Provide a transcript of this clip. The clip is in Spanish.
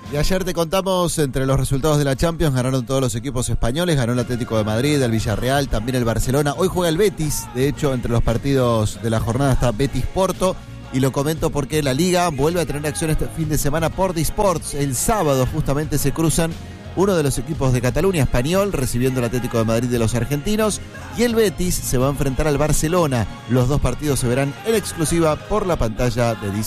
Y ayer te contamos entre los resultados de la Champions, ganaron todos los equipos españoles, ganó el Atlético de Madrid, el Villarreal, también el Barcelona. Hoy juega el Betis, de hecho entre los partidos de la jornada está Betis-Porto. Y lo comento porque la Liga vuelve a tener acción este fin de semana por Disports. El sábado justamente se cruzan uno de los equipos de Cataluña, Español, recibiendo el Atlético de Madrid de los argentinos, y el Betis se va a enfrentar al Barcelona. Los dos partidos se verán en exclusiva por la pantalla de Disports.